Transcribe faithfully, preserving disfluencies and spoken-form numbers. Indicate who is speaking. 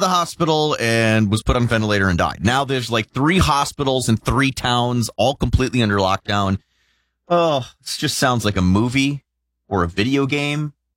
Speaker 1: the hospital and was put on a ventilator and died. Now there's like three hospitals in three towns, all completely under lockdown. Oh, this just sounds like a movie or a video game.